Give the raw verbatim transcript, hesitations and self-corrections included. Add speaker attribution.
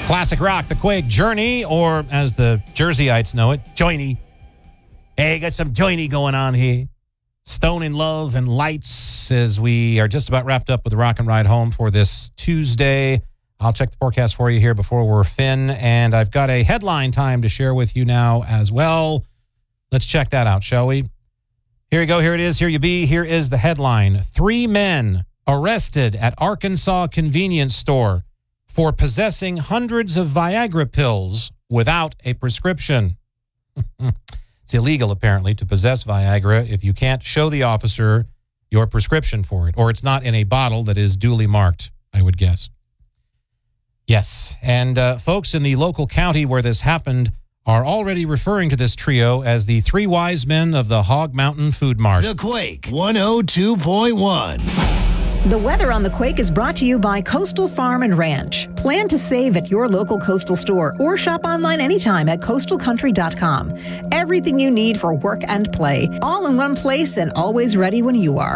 Speaker 1: Classic rock, the Quake, Journey, or as the Jerseyites know it, Journey. Hey, got some Journey going on here. Stone in Love and Lights as we are just about wrapped up with the Rock and Ride Home for this Tuesday. I'll check the forecast for you here before we're fin, and I've got a headline time to share with you now as well. Let's check that out, shall we? Here you go. Here it is. Here you be. Here is the headline. Three men arrested at Arkansas convenience store for possessing hundreds of Viagra pills without a prescription. It's illegal, apparently, to possess Viagra if you can't show the officer your prescription for it, or it's not in a bottle that is duly marked, I would guess. Yes, and uh, folks in the local county where this happened are already referring to this trio as the three wise men of the Hog Mountain Food Mart.
Speaker 2: The Quake one oh two point one.
Speaker 3: The weather on the Quake is brought to you by Coastal Farm and Ranch. Plan to save at your local Coastal store or shop online anytime at coastal country dot com. Everything you need for work and play, all in one place and always ready when you are.